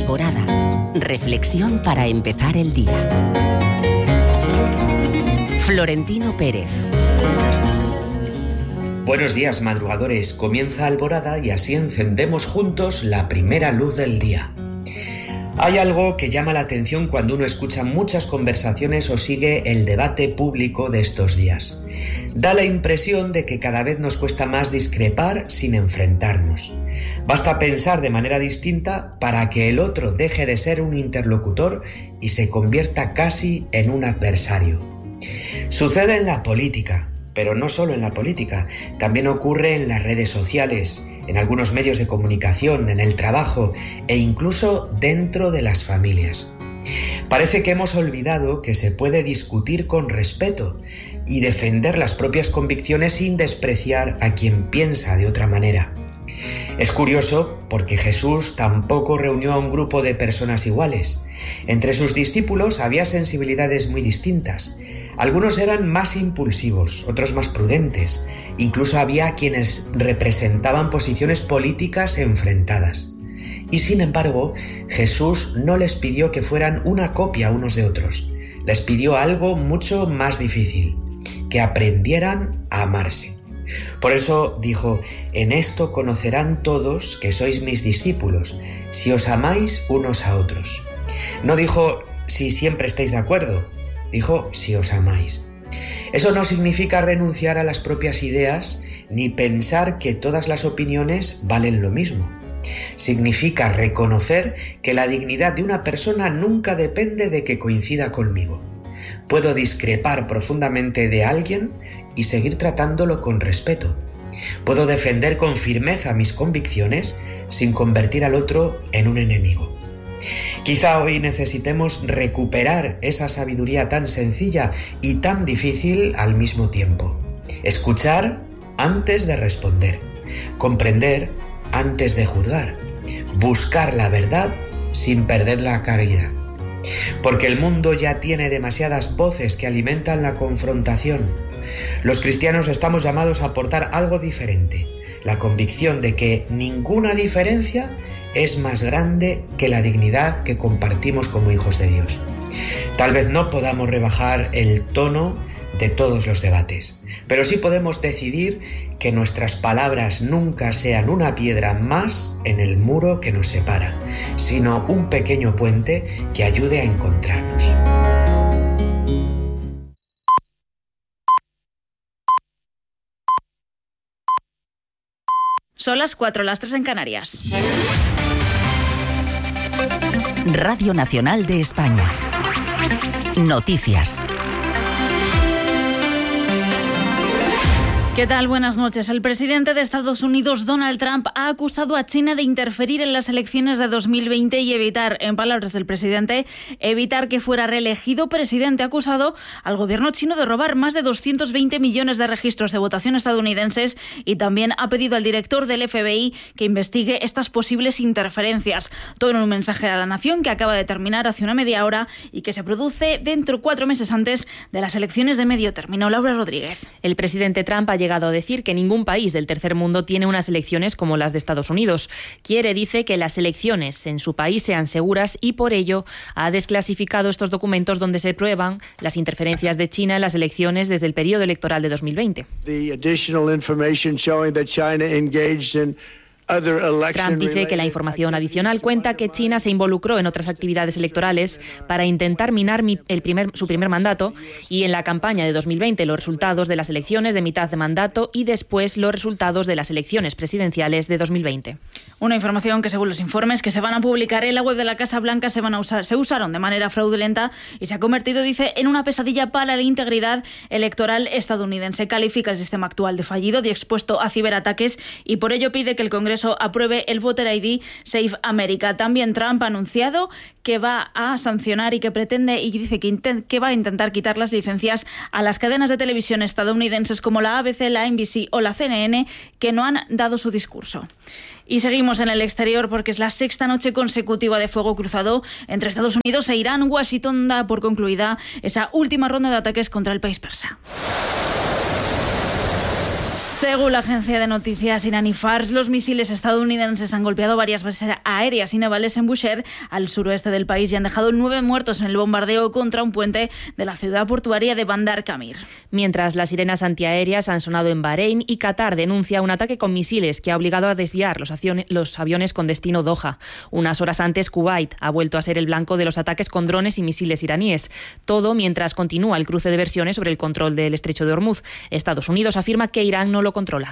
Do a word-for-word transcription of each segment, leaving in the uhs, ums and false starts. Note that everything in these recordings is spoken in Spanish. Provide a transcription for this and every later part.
Alborada. Reflexión para empezar el día. Florentino Pérez. Buenos días, madrugadores. Comienza Alborada y así encendemos juntos la primera luz del día. Hay algo que llama la atención cuando uno escucha muchas conversaciones o sigue el debate público de estos días. Da la impresión de que cada vez nos cuesta más discrepar sin enfrentarnos. Basta pensar de manera distinta para que el otro deje de ser un interlocutor y se convierta casi en un adversario. Sucede en la política, pero no solo en la política, también ocurre en las redes sociales, en algunos medios de comunicación, en el trabajo e incluso dentro de las familias. Parece que hemos olvidado que se puede discutir con respeto y defender las propias convicciones sin despreciar a quien piensa de otra manera. Es curioso porque Jesús tampoco reunió a un grupo de personas iguales. Entre sus discípulos había sensibilidades muy distintas. Algunos eran más impulsivos, otros más prudentes. Incluso había quienes representaban posiciones políticas enfrentadas. Y sin embargo, Jesús no les pidió que fueran una copia unos de otros. Les pidió algo mucho más difícil, que aprendieran a amarse. Por eso dijo: en esto conocerán todos que sois mis discípulos, si os amáis unos a otros. No dijo si siempre estáis de acuerdo, dijo si os amáis. Eso no significa renunciar a las propias ideas ni pensar que todas las opiniones valen lo mismo. Significa reconocer que la dignidad de una persona nunca depende de que coincida conmigo. Puedo discrepar profundamente de alguien y seguir tratándolo con respeto. Puedo defender con firmeza mis convicciones sin convertir al otro en un enemigo. Quizá hoy necesitemos recuperar esa sabiduría tan sencilla y tan difícil al mismo tiempo. Escuchar antes de responder. Comprender antes de juzgar. Buscar la verdad sin perder la caridad. Porque el mundo ya tiene demasiadas voces que alimentan la confrontación. Los cristianos estamos llamados a aportar algo diferente, la convicción de que ninguna diferencia es más grande que la dignidad que compartimos como hijos de Dios. Tal vez no podamos rebajar el tono de todos los debates, pero sí podemos decidir que nuestras palabras nunca sean una piedra más en el muro que nos separa, sino un pequeño puente que ayude a encontrarnos. Son las cuatro, las tres en Canarias. Radio Nacional de España. Noticias. ¿Qué tal? Buenas noches. El presidente de Estados Unidos, Donald Trump, ha acusado a China de interferir en las elecciones de dos mil veinte y evitar, en palabras del presidente, evitar que fuera reelegido presidente. Ha acusado al gobierno chino de robar más de doscientos veinte millones de registros de votación estadounidenses y también ha pedido al director del F B I que investigue estas posibles interferencias. Todo en un mensaje a la nación que acaba de terminar hace una media hora y que se produce dentro cuatro meses antes de las elecciones de medio término. Laura Rodríguez. El presidente Trump ha llegado llegado a decir que ningún país del tercer mundo tiene unas elecciones como las de Estados Unidos. Quiere, dice, que las elecciones en su país sean seguras y por ello ha desclasificado estos documentos donde se prueban las interferencias de China en las elecciones desde el periodo electoral de dos mil veinte. Trump dice que la información adicional cuenta que China se involucró en otras actividades electorales para intentar minar mi, el primer, su primer mandato y en la campaña de dos mil veinte los resultados de las elecciones de mitad de mandato y después los resultados de las elecciones presidenciales de dos mil veinte. Una información que, según los informes que se van a publicar en la web de la Casa Blanca, se van a usar, se usaron de manera fraudulenta y se ha convertido, dice, en una pesadilla para la integridad electoral estadounidense. Califica el sistema actual de fallido, de expuesto a ciberataques y por ello pide que el Congreso apruebe el Voter I D Safe America. También Trump ha anunciado que va a sancionar y que pretende y dice que, intent, que va a intentar quitar las licencias a las cadenas de televisión estadounidenses como la A B C, la N B C o la C N N que no han dado su discurso. Y seguimos en el exterior porque es la sexta noche consecutiva de fuego cruzado entre Estados Unidos e Irán. Washington da por concluida esa última ronda de ataques contra el país persa. Según la agencia de noticias Irani Fars, los misiles estadounidenses han golpeado varias bases aéreas y navales en Bushehr, al suroeste del país, y han dejado nueve muertos en el bombardeo contra un puente de la ciudad portuaria de Bandar Kamir. Mientras, las sirenas antiaéreas han sonado en Bahrein y Qatar denuncia un ataque con misiles que ha obligado a desviar los, aviones, los aviones con destino Doha. Unas horas antes, Kuwait ha vuelto a ser el blanco de los ataques con drones y misiles iraníes. Todo mientras continúa el cruce de versiones sobre el control del estrecho de Hormuz. Estados Unidos afirma que Irán no lo controla.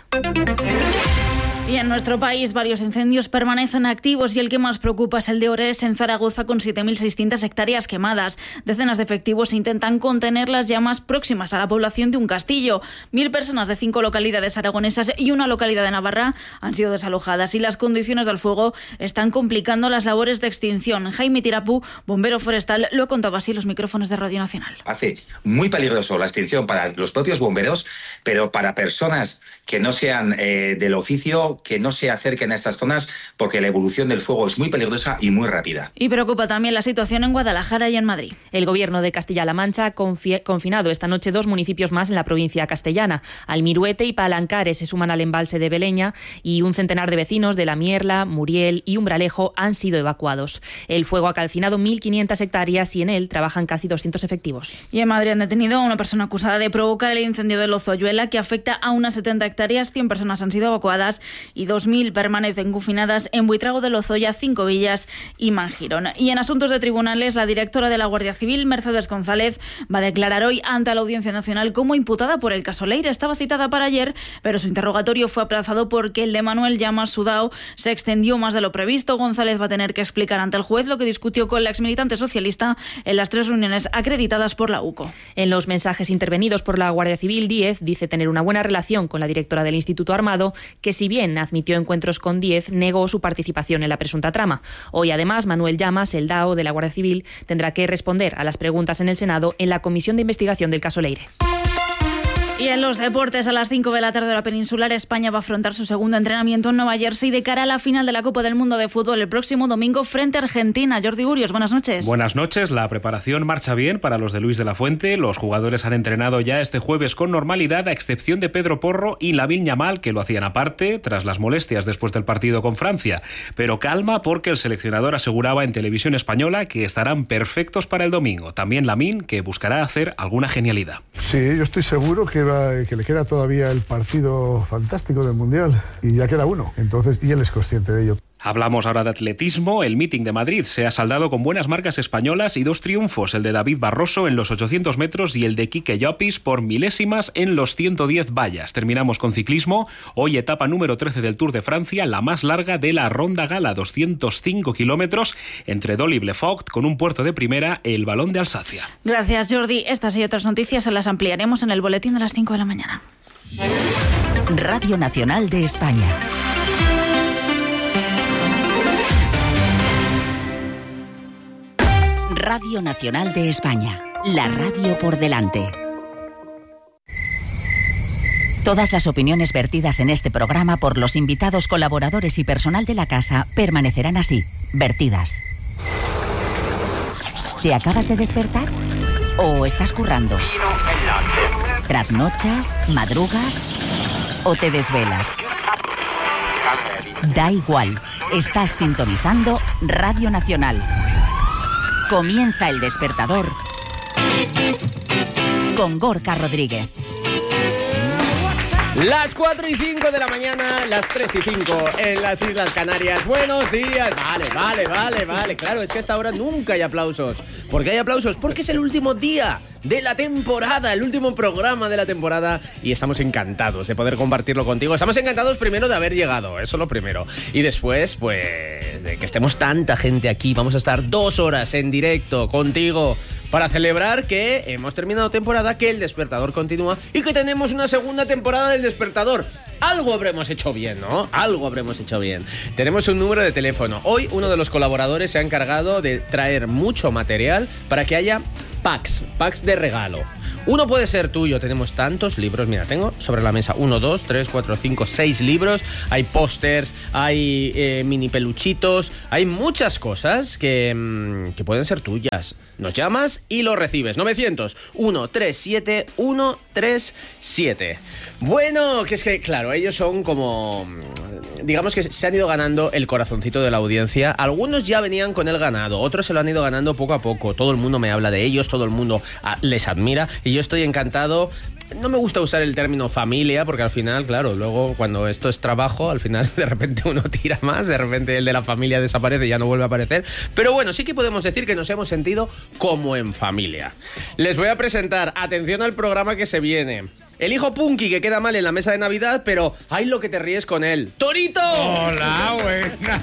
Y en nuestro país varios incendios permanecen activos y el que más preocupa es el de Ores, en Zaragoza, con siete mil seiscientas hectáreas quemadas. Decenas de efectivos intentan contener las llamas próximas a la población de un castillo. Mil personas de cinco localidades aragonesas y una localidad de Navarra han sido desalojadas y las condiciones del fuego están complicando las labores de extinción. Jaime Tirapú, bombero forestal, lo ha contado así en los micrófonos de Radio Nacional. Hace muy peligroso la extinción para los propios bomberos, pero para personas que no sean eh, del oficio, que no se acerquen a estas zonas, porque la evolución del fuego es muy peligrosa y muy rápida. Y preocupa también la situación en Guadalajara y en Madrid. El gobierno de Castilla-La Mancha ha confi- confinado esta noche dos municipios más en la provincia castellana. Almiruete y Palancares se suman al embalse de Beleña y un centenar de vecinos de La Mierla, Muriel y Umbralejo han sido evacuados. El fuego ha calcinado mil quinientas hectáreas y en él trabajan casi doscientos efectivos. Y en Madrid han detenido a una persona acusada de provocar el incendio de Lozoyuela, que afecta a unas setenta hectáreas. cien personas han sido evacuadas y dos mil permanecen confinadas en Buitrago de Lozoya, Cinco Villas y Mangirón. Y en asuntos de tribunales, la directora de la Guardia Civil, Mercedes González, va a declarar hoy ante la Audiencia Nacional como imputada por el caso Leire. Estaba citada para ayer, pero su interrogatorio fue aplazado porque el de Manuel Llamas Sudao se extendió más de lo previsto. González va a tener que explicar ante el juez lo que discutió con la exmilitante socialista en las tres reuniones acreditadas por la U C O. En los mensajes intervenidos por la Guardia Civil, Díez dice tener una buena relación con la directora del Instituto Armado, que si bien admitió encuentros con Díez, negó su participación en la presunta trama. Hoy, además, Manuel Llamas, el D A O de la Guardia Civil, tendrá que responder a las preguntas en el Senado en la Comisión de Investigación del caso Leire. Y en los deportes, a las cinco de la tarde hora peninsular, España va a afrontar su segundo entrenamiento en Nueva Jersey de cara a la final de la Copa del Mundo de Fútbol el próximo domingo frente a Argentina. Jordi Gurios, buenas noches. Buenas noches. La preparación marcha bien para los de Luis de la Fuente. Los jugadores han entrenado ya este jueves con normalidad, a excepción de Pedro Porro y Lamine Yamal, que lo hacían aparte tras las molestias después del partido con Francia. Pero calma, porque el seleccionador aseguraba en televisión española que estarán perfectos para el domingo. También Lamine, que buscará hacer alguna genialidad. Sí, yo estoy seguro que que le queda todavía el partido fantástico del Mundial y ya queda uno, entonces, y él es consciente de ello. Hablamos ahora de atletismo. El Meeting de Madrid se ha saldado con buenas marcas españolas y dos triunfos, el de David Barroso en los ochocientos metros y el de Quique Llopis por milésimas en los ciento diez vallas. Terminamos con ciclismo. Hoy etapa número trece del Tour de Francia, la más larga de la Ronda Gala, doscientos cinco kilómetros entre Dol y Blefogt, con un puerto de primera, el Balón de Alsacia. Gracias, Jordi. Estas y otras noticias se las ampliaremos en el boletín de las cinco de la mañana. Radio Nacional de España. Radio Nacional de España, la radio por delante. Todas las opiniones vertidas en este programa por los invitados, colaboradores y personal de la casa permanecerán así, vertidas. ¿Te acabas de despertar? ¿O estás currando? ¿Trasnochas? ¿Madrugas? ¿O te desvelas? Da igual, estás sintonizando Radio Nacional. Comienza El Despertador con Gorka Rodríguez. Las cuatro y cinco de la mañana, las tres y cinco en las Islas Canarias. Buenos días. Vale, vale, vale, vale. Claro, es que a esta hora nunca hay aplausos. ¿Por qué hay aplausos? Porque es el último día de la temporada, el último programa de la temporada, y estamos encantados de poder compartirlo contigo. Estamos encantados primero de haber llegado, eso lo primero. Y después, pues, de que estemos tanta gente aquí. Vamos a estar dos horas en directo contigo para celebrar que hemos terminado temporada, que El Despertador continúa y que tenemos una segunda temporada del Despertador. Algo habremos hecho bien, ¿no? Algo habremos hecho bien. Tenemos un número de teléfono. Hoy uno de los colaboradores se ha encargado de traer mucho material para que haya packs, packs de regalo. Uno puede ser tuyo, tenemos tantos libros, mira, tengo sobre la mesa uno, dos, tres, cuatro, cinco, seis libros, hay pósters, hay eh, mini peluchitos, hay muchas cosas que, mmm, que pueden ser tuyas. Nos llamas y lo recibes. novecientos, ciento treinta y siete, ciento treinta y siete. Bueno, que es que, claro, ellos son como... digamos que se han ido ganando el corazoncito de la audiencia. Algunos ya venían con el ganado, otros se lo han ido ganando poco a poco. Todo el mundo me habla de ellos, todo el mundo a, les admira y yo estoy encantado. No me gusta usar el término familia porque al final, claro, luego cuando esto es trabajo, al final de repente uno tira más, de repente el de la familia desaparece y ya no vuelve a aparecer. Pero bueno, sí que podemos decir que nos hemos sentido como en familia. Les voy a presentar, atención al programa que se viene. El hijo punky que queda mal en la mesa de Navidad, pero ¡ay lo que te ríes con él! ¡Torito! Hola, buena.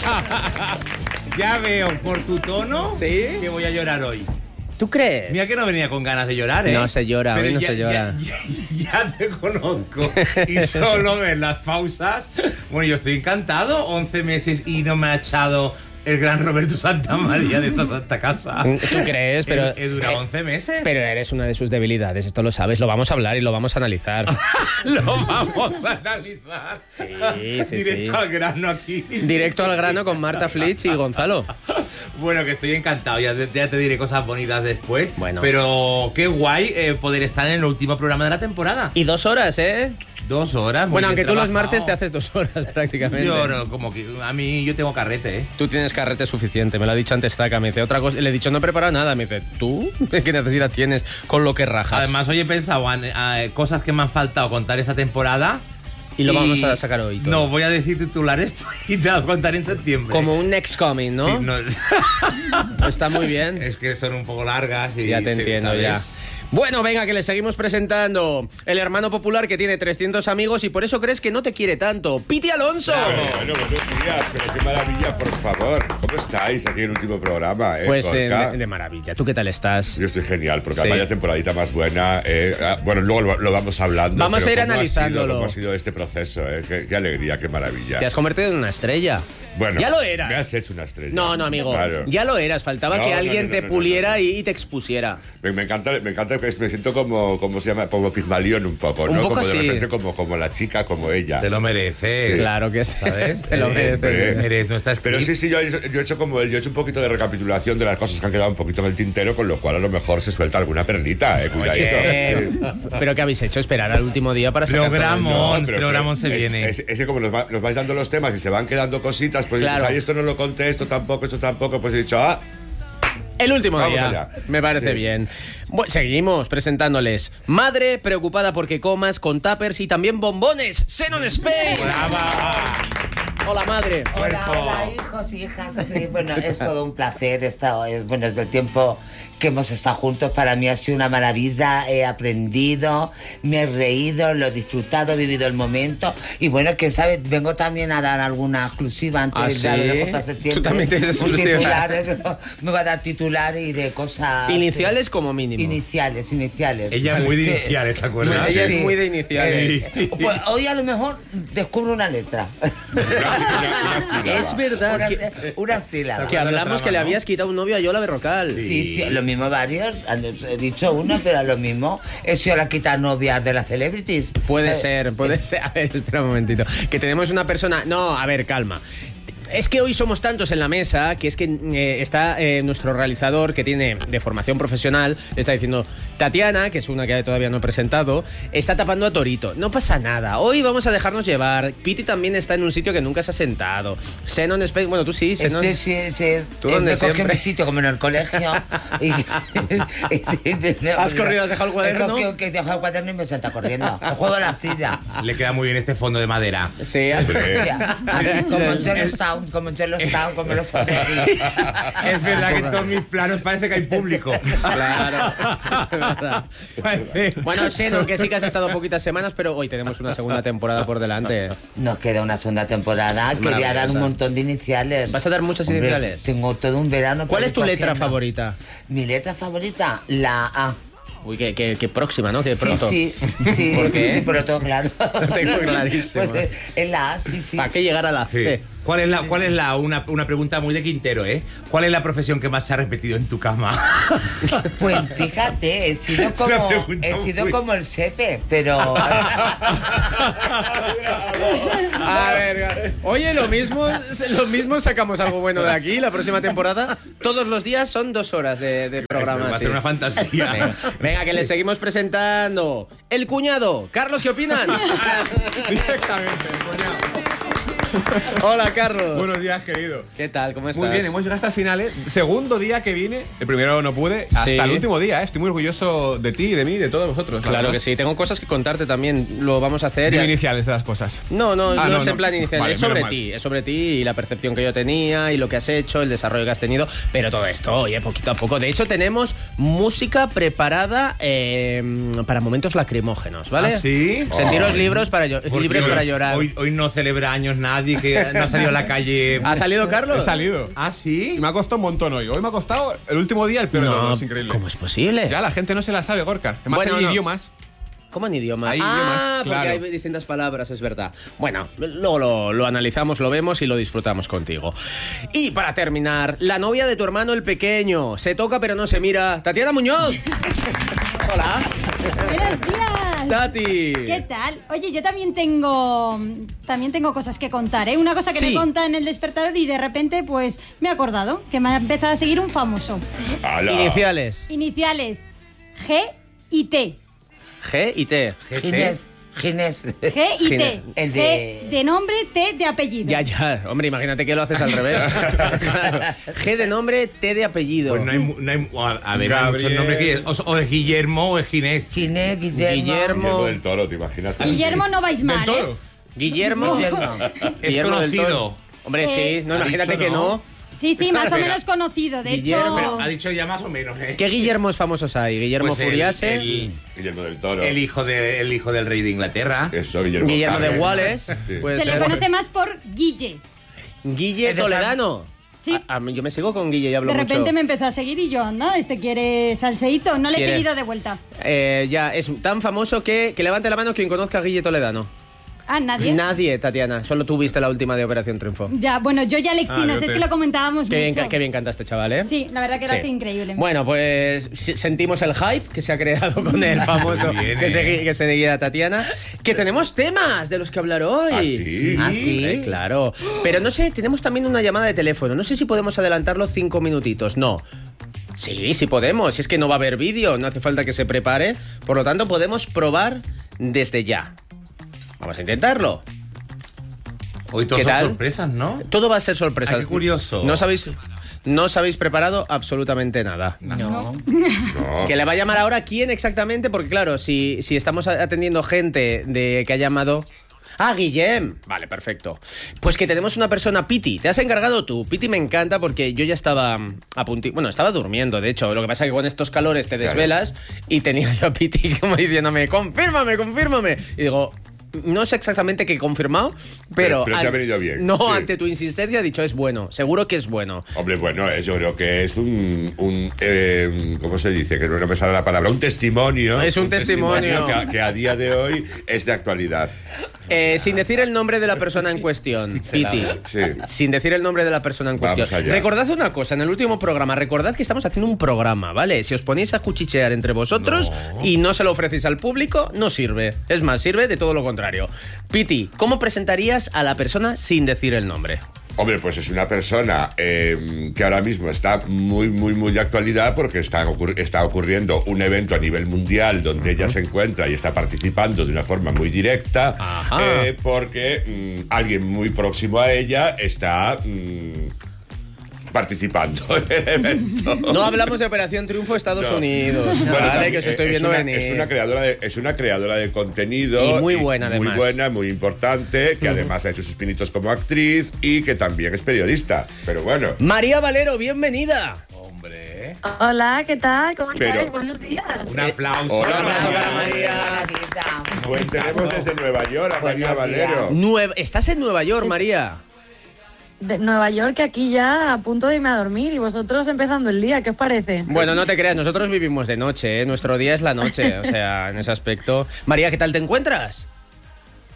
Ya veo por tu tono, ¿sí?, que voy a llorar hoy. ¿Tú crees? Mira que no venía con ganas de llorar, ¿eh? No se llora, pero hoy no ya, se llora. Ya, ya, ya te conozco. Y solo ves las pausas. Bueno, yo estoy encantado. once meses y no me ha echado el gran Roberto Santamaría de esta Santa Casa. ¿Tú crees? Pero he, he durado once meses. Pero eres una de sus debilidades, esto lo sabes. Lo vamos a hablar y lo vamos a analizar. Lo vamos a analizar. Sí, sí, Directo sí. al grano aquí. Directo al grano con Marta Flitch y Gonzalo. Bueno, que estoy encantado. Ya te, ya te diré cosas bonitas después. Bueno. Pero qué guay eh, poder estar en el último programa de la temporada. Y dos horas, ¿eh? Dos horas. Bueno, aunque tú los trabajado. martes te haces dos horas prácticamente. Yo no, como que a mí yo tengo carrete, ¿eh? Tú tienes carrete suficiente, me lo ha dicho antes Taka, me dice otra cosa, le he dicho no he preparado nada, me dice, ¿tú? ¿Qué necesidad tienes con lo que rajas? Además, hoy he pensado en eh, cosas que me han faltado contar esta temporada. Y lo y... vamos a sacar hoy todo. No, voy a decir titulares y te lo contaré en septiembre. Como un next coming, ¿no? Sí, no. Está muy bien. Es que son un poco largas y... Ya te entiendo, ¿sabes? Ya. Bueno, venga, que le seguimos presentando. El hermano popular que tiene trescientos amigos y por eso crees que no te quiere tanto. ¡Piti Alonso! Bueno, bueno, buenos días, pero qué maravilla, por favor. ¿Cómo estáis aquí en el último programa? Eh, pues de, de, de maravilla. ¿Tú qué tal estás? Yo estoy genial, porque sí. vaya temporadita más buena. Eh, bueno, luego lo, lo vamos hablando. Vamos a ir ¿cómo analizándolo. Ha sido, ¿Cómo ha sido este proceso? Eh? Qué, qué alegría, qué maravilla. Te has convertido en una estrella. Bueno, ya lo eras. Me has hecho una estrella. No, no, amigo. Claro. Ya lo eras. Faltaba no, que no, alguien no, no, te no, puliera no, no, no. Y, y te expusiera. Me, me encanta, me encanta que me siento como, como se llama, como Pigmalión un poco, ¿no? Un poco como sí. de repente como, como la chica, como ella. Te lo mereces. Sí. Claro que sí. ¿Sabes? Te lo mereces. Eh, Eres nuestra Pero sí, sí, yo, yo he hecho como él, yo he hecho un poquito de recapitulación de las cosas que han quedado un poquito en el tintero, con lo cual a lo mejor se suelta alguna perlita, eh, cuidadito. Oye, sí. ¿Pero qué habéis hecho? ¿Esperar al último día para sacar Programón, todo no, pero, programón se es, viene. Es, es, es que como nos, va, nos vais dando los temas y se van quedando cositas, pues claro. dices, ay, esto no lo conté, esto tampoco, esto tampoco, pues he dicho, ah... El último Vamos día. allá. Me parece Sí. bien. Bueno, seguimos presentándoles. Madre preocupada porque comas con tuppers y también bombones. Xenon Spain. ¡Brava! Hola, madre. Hola, hola, hijos y hijas. Sí, bueno, es todo un placer. Esto es, bueno, desde el tiempo que hemos estado juntos, para mí ha sido una maravilla. He aprendido, me he reído, lo he disfrutado, he vivido el momento. Y bueno, que sabes, vengo también a dar alguna exclusiva antes. ¿Ah, ya sí? lo dejo para septiembre. Tú también tienes Un exclusiva. titular, eh, me voy a dar titulares y de cosas. Iniciales sí. como mínimo. Iniciales, iniciales. Ella es muy de Sí. iniciales, ¿te acuerdas? Ella Sí. es muy de iniciales. Eh, Pues hoy a lo mejor descubro una letra. Una, una, una sílaba. Es verdad Una, que, una sílaba. que hablamos que le habías quitado un novio a Yola Berrocal. Sí, sí, lo mismo varios. He dicho uno, pero lo mismo. He sido la quita novias de las celebrities. Puede Eh, ser, puede sí. ser. A ver, espera un momentito. Que tenemos una persona... No, a ver, calma. Es que hoy somos tantos en la mesa que es que eh, está eh, nuestro realizador que tiene de formación profesional, está diciendo Tatiana, que es una que todavía no he presentado, está tapando a Torito. No pasa nada, hoy vamos a dejarnos llevar. Piti también está en un sitio que nunca se ha sentado. Xenon Space, bueno, tú sí, Xenon. Sí, sí, sí. ¿Tú eh, dónde me cogí siempre? mi sitio, como en el colegio. y, ¿Has corrido, has dejado el cuaderno? Que, que he dejado el cuaderno y me senta corriendo. El juego de la silla. Le queda muy bien este fondo de madera. Sí, Hostia, así como en Charlestown, como en Charlestown, como en los Es verdad que en todos mis planos parece que hay público. Claro. Es verdad. Bueno, Xenon, que sí que has estado poquitas semanas, pero hoy tenemos una segunda temporada por delante. Nos queda una segunda temporada. Quería dar un montón de iniciales. ¿Vas a dar muchas Hombre, iniciales? Tengo todo un verano. ¿Cuál para es tu ir letra cogiendo. favorita? Mi letra favorita, la A. Uy, qué, qué, qué próxima, ¿no? Qué pronto. Sí, sí, sí, ¿Por qué? sí, pero todo claro. Lo tengo clarísimo. Pues eh, en la A, sí, sí. ¿Para qué llegar a la C? Sí. ¿Cuál es la, cuál es la una, una pregunta muy de Quintero, ¿eh? ¿Cuál es la profesión que más se ha repetido en tu cama? Pues fíjate, he sido como, he sido muy... como el Sepe, pero... A ver, oye, lo mismo, lo mismo sacamos algo bueno de aquí la próxima temporada. Todos los días son dos horas de, de programa. Va a ser una fantasía. Venga, venga, que les seguimos presentando. El cuñado. Carlos, ¿qué opinan? Directamente, el cuñado. Hola, Carlos. Buenos días, querido. ¿Qué tal? ¿Cómo estás? Muy bien, hemos llegado hasta el final, ¿eh? Segundo día que vine. El primero no pude. Hasta sí. el último día, ¿eh? Estoy muy orgulloso de ti, de mí, de todos vosotros. Claro que sí. Tengo cosas que contarte también. Lo vamos a hacer. Dime iniciales de las cosas. No, no, ah, no, no es no. en plan inicial. Vale, es sobre ti. Es sobre ti y la percepción que yo tenía y lo que has hecho, el desarrollo que has tenido. Pero todo esto, oye, poquito a poco. De hecho, tenemos música preparada eh, para momentos lacrimógenos, ¿vale? ¿Ah, sí? Sentiros oh. libros para, libros para llorar. Hoy, hoy no celebra años nadie que no ha salido a la calle. ¿Ha salido Carlos? He salido. ¿Ah, sí? Y me ha costado un montón hoy. Hoy me ha costado el último día el peor no, de todos. Es increíble. ¿Cómo es posible? Ya la gente no se la sabe, Gorka. Además bueno, hay no. idiomas. ¿Cómo en idiomas? Hay ah, idiomas, porque claro. hay distintas palabras, es verdad. Bueno, luego lo, lo analizamos, lo vemos y lo disfrutamos contigo. Y para terminar, la novia de tu hermano el pequeño. Se toca pero no se mira. Tatiana Muñoz. Hola. Buenos días. Tati. ¿Qué tal? Oye, yo también tengo también tengo cosas que contar, ¿eh? Una cosa que sí. me conta en el despertador y de repente pues me he acordado que me ha empezado a seguir un famoso. ¡Hala! Iniciales. Iniciales G y T. G y T. Ginés. Ginés. G y T. El de... G de nombre, T de apellido. Ya, ya. Hombre, imagínate que lo haces al revés. Claro. G de nombre, T de apellido. Pues no hay... No hay a ver, hay muchos nombres que... O, o es Guillermo o es Ginés. Ginés, Guillermo. Guillermo. Guillermo del Toro, ¿te imaginas? Guillermo no vais mal, ¿eh? Guillermo. Guillermo. Es Guillermo del conocido. Toro. Hombre, Eh, sí. No, imagínate que no. no. Sí, sí, más o menos conocido. De Guillermo. hecho... Ha dicho ya más o menos, ¿eh? ¿Qué Guillermos famosos hay? Guillermo Pues el- Furiase. el- Guillermo del Toro. El hijo, de, el hijo del rey de Inglaterra. Eso, Guillermo. Guillermo de Carmen. Wallace. Sí. Puede se le ser. conoce más por Guille. Guille Es de Toledano. Sí. A- a mí- yo me sigo con Guille y hablo De repente mucho. me empezó a seguir y yo, anda, este quiere salseíto. No le Quiere. he seguido de vuelta. Eh, ya, es tan famoso que, que levante la mano quien conozca a Guille Toledano. Ah, nadie. Nadie, Tatiana. Solo tú viste la última de Operación Triunfo. Ya, bueno, yo y Alexinos, Ah, yo es te- que lo comentábamos Qué bien, mucho. ca- qué bien canta este chaval, ¿eh? Sí, la verdad que lo Sí. hace increíble. Bueno, pues si- sentimos el hype que se ha creado con el famoso Muy bien, que, eh. se, que se seguía Tatiana. Que tenemos temas de los que hablar hoy. ¿Ah, sí? ¿Ah, sí? Hombre, claro. Pero no sé, tenemos también una llamada de teléfono. No sé si podemos adelantarlo cinco minutitos. No. Sí, sí podemos. Si es que no va a haber vídeo, no hace falta que se prepare. Por lo tanto, podemos probar desde ya. Vamos a intentarlo. Hoy todas ¿Qué son tal? sorpresas, ¿no? Todo va a ser sorpresa. Ay, qué curioso. No sabéis, no os habéis preparado absolutamente nada. No. No. Que le va a llamar ahora quién exactamente, porque claro, si, si estamos atendiendo gente de que ha llamado. Ah, Guillem. Vale, perfecto. Pues que tenemos una persona, Piti. Te has encargado tú. Piti me encanta porque yo ya estaba a punto. Bueno, estaba durmiendo, de hecho. Lo que pasa es que con estos calores te desvelas y tenía yo a Piti como diciéndome, confírmame, confírmame. Y digo, no sé exactamente qué he confirmado, pero... Pero- pero te ha venido bien. No, Sí. ante tu insistencia he dicho, es bueno. Seguro que es bueno. Hombre, bueno, eh, yo creo que es un, un eh, ¿cómo se dice? Que no me sale la palabra, un testimonio. Es un testimonio. que, a, que a día de hoy es de actualidad. Eh, sin decir el nombre de la persona en cuestión, Piti. Sí. Sin decir el nombre de la persona en cuestión. Vamos allá. Recordad una cosa, en el último programa, recordad que estamos haciendo un programa, ¿vale? Si os ponéis a cuchichear entre vosotros y no se lo ofrecéis al público, no sirve. Es más, sirve de todo lo contrario. Piti, ¿cómo presentarías a la persona sin decir el nombre? Hombre, pues es una persona eh, que ahora mismo está muy, muy, muy de actualidad porque está, ocurri- está ocurriendo un evento a nivel mundial donde ella se encuentra y está participando de una forma muy directa, eh, porque mm, alguien muy próximo a ella está mm, participando en el evento. No hablamos de Operación Triunfo Estados No. Unidos, Bueno, ¿vale? también, Que os estoy es viendo una, venir. Es una, creadora de, es una creadora de contenido. Y muy buena, Muy además. buena, muy importante, que además ha hecho sus pinitos como actriz y que también es periodista. Pero bueno. María Valero, bienvenida. Hombre. Hola, ¿qué tal? ¿Cómo Pero- estáis? Buenos días. Un aplauso. Hola, para María. María. Pues tenemos desde Nueva York a María Valero. Nueva- ¿Estás en Nueva York, María? De Nueva York, aquí ya a punto de irme a dormir y vosotros empezando el día, ¿qué os parece? Bueno, no te creas, nosotros vivimos de noche, ¿eh? Nuestro día es la noche, o sea, en ese aspecto. María, ¿qué tal te encuentras?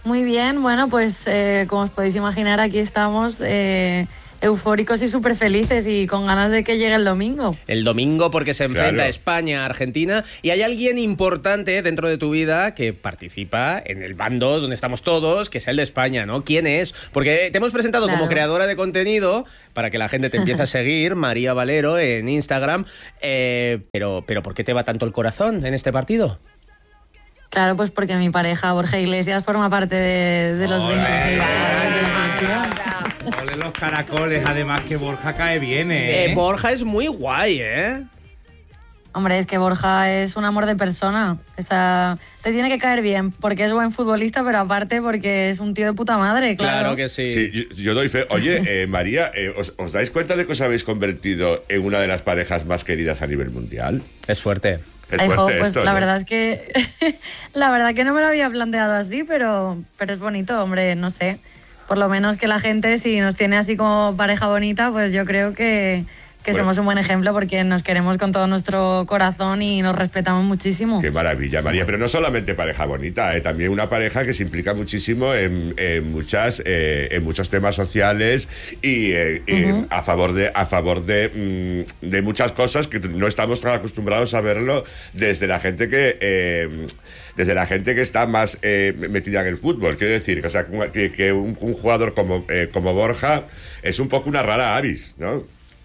Muy bien, bueno, pues eh, como os podéis imaginar, aquí estamos eh, eufóricos y súper felices y con ganas de que llegue el domingo. El domingo porque se enfrenta Claro. España a Argentina y hay alguien importante dentro de tu vida que participa en el bando donde estamos todos, que es el de España, ¿no? ¿Quién es? Porque te hemos presentado Claro. como creadora de contenido para que la gente te empiece a seguir, María Valero, en Instagram, eh, pero, pero ¿por qué te va tanto el corazón en este partido? Claro, pues porque mi pareja Borja Iglesias forma parte de, de los Ole. veintiséis años de la selección. Ole los caracoles, además que Borja cae bien, ¿eh? Eh, Borja es muy guay, ¿eh? Hombre, es que Borja es un amor de persona. O sea, te tiene que caer bien porque es buen futbolista, pero aparte porque es un tío de puta madre, claro. Claro que sí. Sí, yo, yo doy fe. Oye, eh, María, eh, ¿os, os dais cuenta de que os habéis convertido en una de las parejas más queridas a nivel mundial? Es fuerte. Es Ay, jo, fuerte pues esto, la ¿no? verdad es que la verdad que no me lo había planteado así, pero, pero es bonito, hombre, no sé. Por lo menos que la gente, si nos tiene así como pareja bonita, pues yo creo que, que Bueno. somos un buen ejemplo porque nos queremos con todo nuestro corazón y nos respetamos muchísimo. Qué maravilla, María. Pero no solamente pareja bonita, eh, también una pareja que se implica muchísimo en, en muchas, eh, en muchos temas sociales y eh, en- a favor de, a favor de, mm, de muchas cosas que no estamos tan acostumbrados a verlo desde la gente que eh, desde la gente que está más eh, metida en el fútbol. Quiero decir, que, o sea, que, que un, un jugador como, eh, como Borja es un poco una rara avis, ¿no?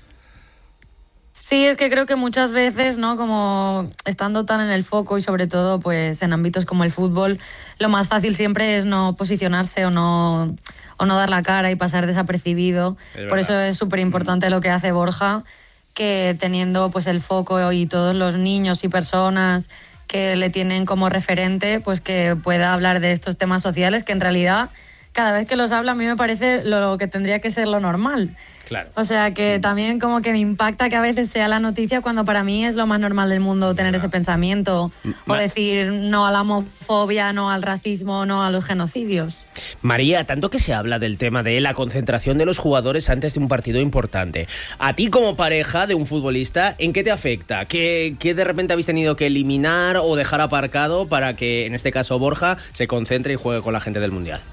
Sí, es que creo que muchas veces, ¿no? Como estando tan en el foco y sobre todo pues en ámbitos como el fútbol, lo más fácil siempre es no posicionarse o no, o no dar la cara y pasar desapercibido. Es Por verdad. eso es súper importante lo que hace Borja, que teniendo pues el foco y todos los niños y personas que le tienen como referente, pues que pueda hablar de estos temas sociales que en realidad cada vez que los habla a mí me parece lo que tendría que ser lo normal. Claro. O sea que también como que me impacta que a veces sea la noticia cuando para mí es lo más normal del mundo tener ese pensamiento o decir no a la homofobia, no al racismo, no a los genocidios. María, tanto que se habla del tema de la concentración de los jugadores antes de un partido importante. A ti como pareja de un futbolista, ¿en qué te afecta? ¿Qué, qué de repente habéis tenido que eliminar o dejar aparcado para que, en este caso, Borja se concentre y juegue con la gente del Mundial?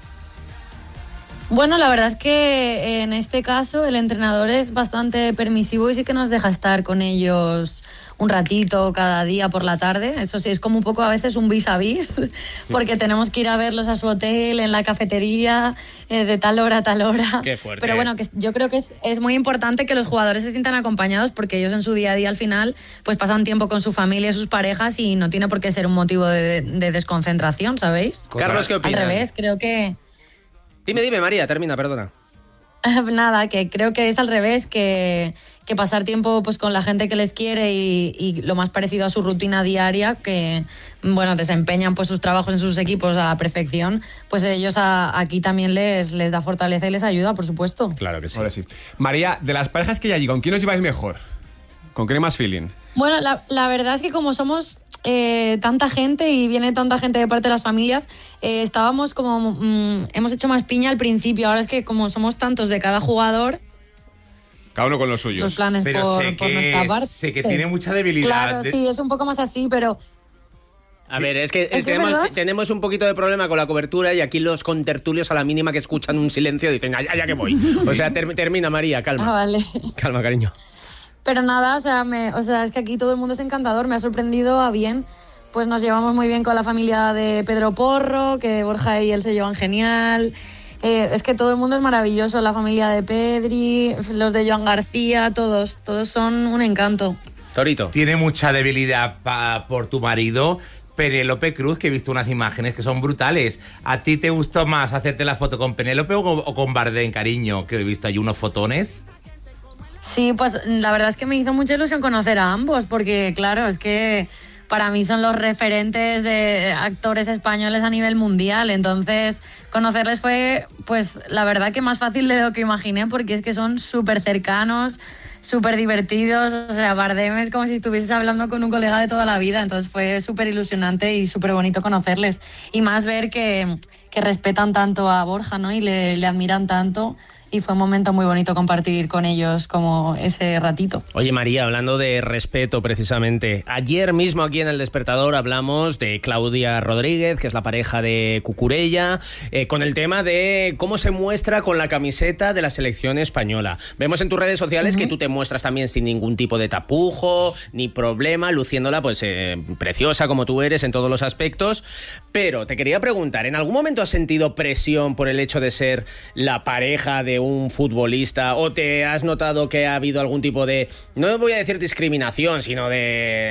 Bueno, la verdad es que en este caso el entrenador es bastante permisivo y sí que nos deja estar con ellos un ratito cada día por la tarde. Eso sí, es como un poco a veces un vis a vis, porque tenemos que ir a verlos a su hotel, en la cafetería, eh, de tal hora a tal hora. Qué fuerte. Pero bueno, que yo creo que es, es muy importante que los jugadores se sientan acompañados porque ellos en su día a día al final pues pasan tiempo con su familia y sus parejas y no tiene por qué ser un motivo de, de desconcentración, ¿sabéis? Carlos, ¿qué opinas? Al revés, creo que... Dime, dime, María, termina, perdona. Nada, que creo que es al revés, que, que pasar tiempo pues con la gente que les quiere y, y lo más parecido a su rutina diaria, que bueno, desempeñan pues sus trabajos en sus equipos a la perfección, pues ellos a- aquí también les, les da fortaleza y les ayuda, por supuesto. Claro que sí. Ahora sí. María, de las parejas que hay allí, ¿con quién os lleváis mejor? ¿Con quién hay más feeling? Bueno, la, la verdad es que como somos eh, tanta gente y viene tanta gente de parte de las familias, eh, estábamos como... mm, hemos hecho más piña al principio, ahora es que como somos tantos de cada jugador, Cada uno con los suyos. los planes Pero por, sé por que, nuestra parte. sé que tiene mucha debilidad. Claro, de- sí, es un poco más así, pero... A ver, es que, ¿Es que tenemos, verdad? tenemos un poquito de problema con la cobertura y aquí los contertulios a la mínima que escuchan un silencio dicen, allá, allá que voy. O sea, ter- termina, María, calma. Ah, vale. Calma, cariño. Pero nada, o sea, me, o sea, es que aquí todo el mundo es encantador, me ha sorprendido a bien. Pues nos llevamos muy bien con la familia de Pedro Porro, que Borja y él se llevan genial. Eh, es que todo el mundo es maravilloso, la familia de Pedri, los de Joan García, todos, todos son un encanto. Torito. Tiene mucha debilidad pa- por tu marido, Penélope Cruz, que he visto unas imágenes que son brutales. ¿A ti te gustó más hacerte la foto con Penélope o, o con Bardem, cariño? Que he visto ahí unos fotones. Sí, pues la verdad es que me hizo mucha ilusión conocer a ambos, porque claro, es que para mí son los referentes de actores españoles a nivel mundial, entonces conocerles fue, pues la verdad que más fácil de lo que imaginé, porque es que son súper cercanos, súper divertidos, o sea, Bardem es como si estuvieses hablando con un colega de toda la vida, entonces fue súper ilusionante y súper bonito conocerles, y más ver que, que respetan tanto a Borja, ¿no? Y le, le admiran tanto. Y fue un momento muy bonito compartir con ellos como ese ratito. Oye, María, hablando de respeto precisamente, ayer mismo aquí en El Despertador hablamos de Claudia Rodríguez, que es la pareja de Cucurella, eh, con el tema de cómo se muestra con la camiseta de la selección española. Vemos en tus redes sociales uh-huh. que tú te muestras también sin ningún tipo de tapujo, ni problema, luciéndola pues eh, preciosa como tú eres en todos los aspectos. Pero te quería preguntar, ¿en algún momento has sentido presión por el hecho de ser la pareja de un futbolista, o te has notado que ha habido algún tipo de, no voy a decir discriminación, sino de